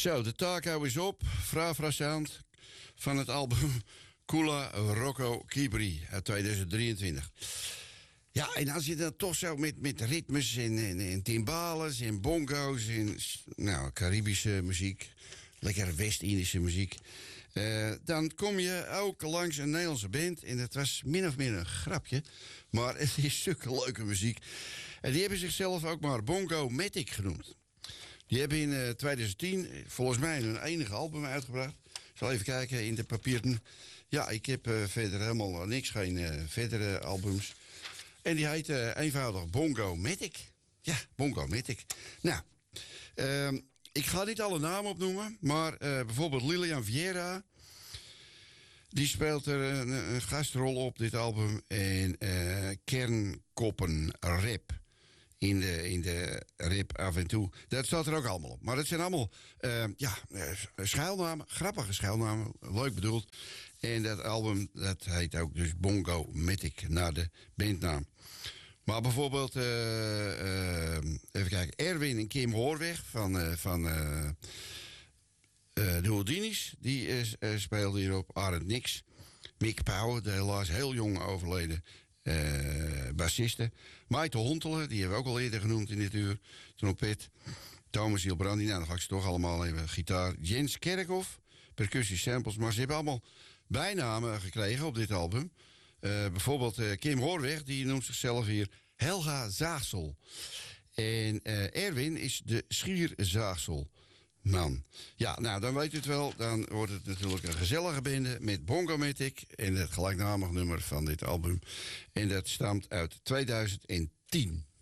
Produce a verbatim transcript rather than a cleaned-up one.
Zo, de taco is op. Fra Frassant van het album Kula Rocco Kibri uit tweeduizend drieëntwintig. Ja, en als je dan toch zo met, met ritmes en, en, en timbales en bongo's en nou, Caribische muziek, lekker West-Indische muziek, uh, dan kom je ook langs een Nederlandse band. En dat was min of meer een grapje, maar het is zulke leuke muziek. En die hebben zichzelf ook maar Bongo Matic genoemd. Die hebben in uh, tweeduizend tien volgens mij hun enige album uitgebracht. Ik zal even kijken in de papieren. Ja, ik heb uh, verder helemaal niks, geen uh, verdere albums. En die heet uh, eenvoudig Bongo Matic. Ja, Bongo Matic. Nou, uh, ik ga niet alle namen opnoemen, maar uh, bijvoorbeeld Lilian Vieira, die speelt er een, een gastrol op dit album. En uh, Kernkoppen Rap. In de, in de rap af en toe. Dat staat er ook allemaal op. Maar dat zijn allemaal uh, ja, schuilnamen, grappige schuilnamen, leuk bedoeld. En dat album, dat heet ook dus Bongo Matic, naar de bandnaam. Maar bijvoorbeeld, uh, uh, even kijken, Erwin en Kim Hoorweg van, uh, van uh, uh, de Houdini's, die uh, uh, speelden hierop. Arend Nix, Mick Pauw, de helaas heel jong overleden Uh, bassisten. Maite Hontelen, die hebben we ook al eerder genoemd in dit uur. Trompet. Thomas Hilbrandi, nou dan ga ik ze toch allemaal even. Gitaar. Jens Kerkhoff, percussie, samples. Maar ze hebben allemaal bijnamen gekregen op dit album. Uh, bijvoorbeeld uh, Kim Hoorweg, die noemt zichzelf hier Helga Zaagsel. En uh, Erwin is de Schierzaagsel. Man. Ja, nou, dan weet u het wel. Dan wordt het natuurlijk een gezellige bende met Bongo Matic en het gelijknamig nummer van dit album. En dat stamt uit tweeduizend tien.